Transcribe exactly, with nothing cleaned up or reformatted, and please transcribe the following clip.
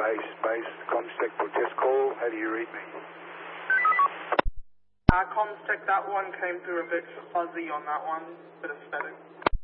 base, base, Comstech protest call, how do you read me? Uh, Comstech, that one came through a bit fuzzy on that one, bit of static.